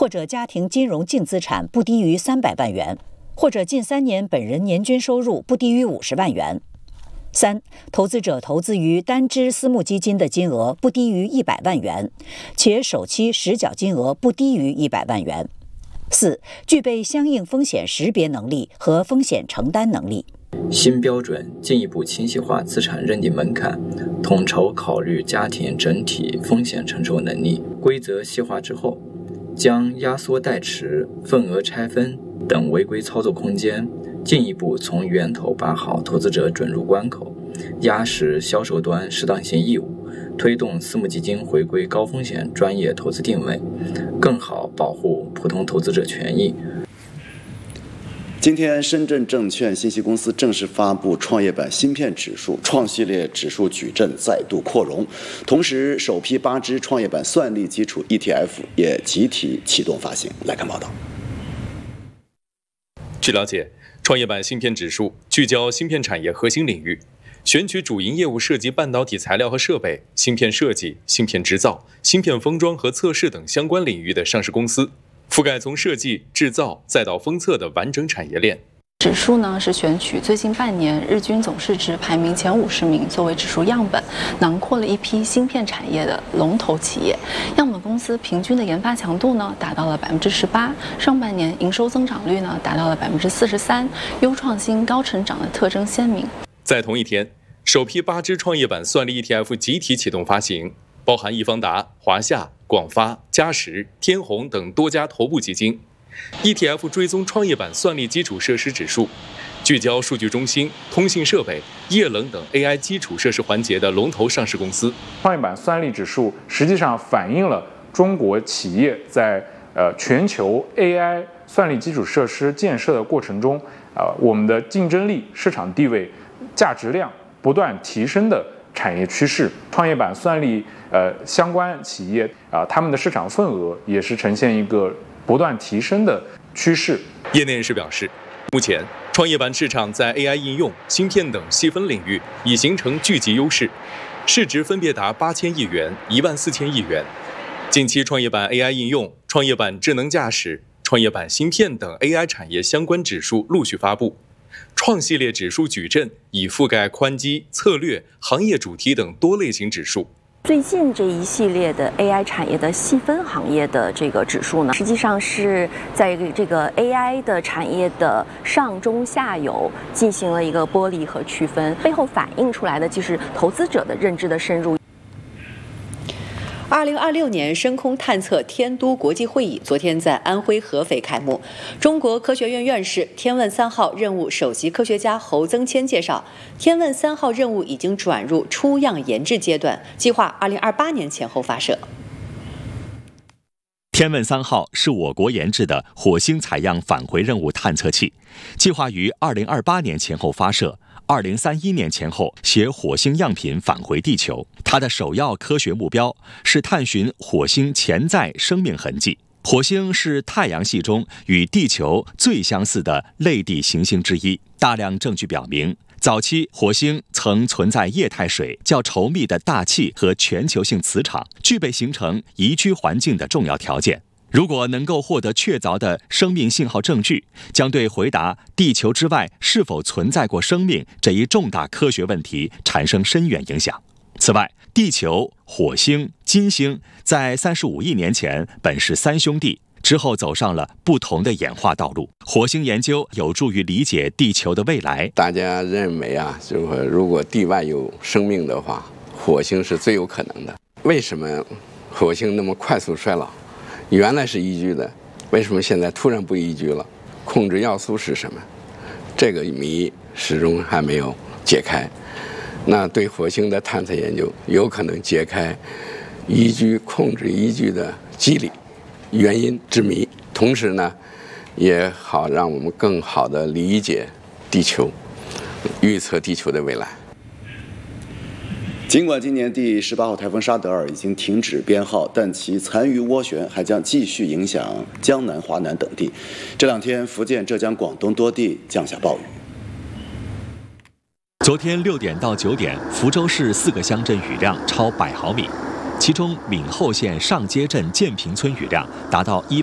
或者家庭金融净资产不低于300万元，或者近3年本人年均收入不低于50万元。3、投资者投资于单只私募基金的金额不低于100万元，且首期实缴金额不低于100万元。4、具备相应风险识别能力和风险承担能力。 新标准进一步清晰化资产认定门槛，统筹考虑家庭整体风险承受能力。规则细化之后，将压缩代持、份额拆分等违规操作空间进一步从源头把好投资者准入关口，压实销售端适当性义务，推动私募基金回归高风险专业投资定位，更好保护普通投资者权益。 今天，深圳证券信息公司正式发布创业板芯片指数，创系列指数矩阵再度扩容，同时首批8只创业板算力基础 ETF 也集体启动发行。来看报道。 据了解，创业板芯片指数聚焦芯片产业核心领域，选取主营业务涉及半导体材料和设备、芯片设计、芯片制造、芯片封装和测试等相关领域的上市公司，覆盖从设计、制造再到封测的完整产业链。 指数呢是选取最近半年日均总市值排名前50名作为指数样本，囊括了一批芯片产业的龙头企业。样本公司平均的研发强度呢达到了18%，上半年营收增长率呢达到了43%，优创新、高成长的特征鲜明。 在同一天，首批8只创业板算力 ETF 集体启动发行，包含易方达、华夏、广发、嘉实、天弘等多家头部基金。ETF 追踪创业板算力基础设施指数，聚焦数据中心、通信设备、液冷等 AI 基础设施环节的龙头上市公司。 创业板算力指数实际上反映了中国企业在全球 AI 算力基础设施建设的过程中，我们的竞争力、市场地位、价值量不断提升的产业趋势。创业板算力相关企业他们的市场份额也是呈现一个不断提升的趋势。 业内人士表示，目前创业板市场在 AI 应用、芯片等细分领域已形成聚集优势，市值分别达8000亿元、14000亿元。近期创业板 AI 应用、创业板智能驾驶、创业板芯片等 AI 产业相关指数陆续发布。创系列指数矩阵已覆盖宽基、策略、行业主题等多类型指数。 最近这一系列的 AI 产业的细分行业的这个指数呢，实际上是在这个 AI 的产业的上中下游进行了一个剥离和区分，背后反映出来的就是投资者的认知的深入。 2026年深空探测天都国际会议昨天在安徽合肥开幕。中国科学院院士、天问3号任务首席科学家侯增谦介绍，天问3号任务已经转入出样研制阶段，计划2028年前后发射。 天问3号是我国研制的火星采样返回任务探测器，计划于2028年前后发射，2031年前后携火星样品返回地球。它的首要科学目标是探寻火星潜在生命痕迹。火星是太阳系中与地球最相似的类地行星之一，大量证据表明，早期火星曾存在液态水、较稠密的大气和全球性磁场，具备形成宜居环境的重要条件。如果能够获得确凿的生命信号证据，将对回答地球之外是否存在过生命这一重大科学问题产生深远影响。此外，地球、火星、金星在35亿年前本是3兄弟，之后走上了不同的演化道路。火星研究有助于理解地球的未来。 大家认为就是如果地外有生命的话，火星是最有可能的。为什么火星那么快速衰老？原来是宜居的，为什么现在突然不宜居了？控制要素是什么？这个谜始终还没有解开。那对火星的探测研究有可能解开宜居、控制宜居的机理、原因之谜，同时呢，也好让我们更好地理解地球，预测地球的未来。 尽管今年第18号台风沙德尔已经停止编号，但其残余涡旋还将继续影响江南、华南等地。这2天，福建、浙江、广东多地降下暴雨。 昨天6点到9点，福州市4个乡镇雨量超100毫米，其中闽后县上街镇建平村雨量达到100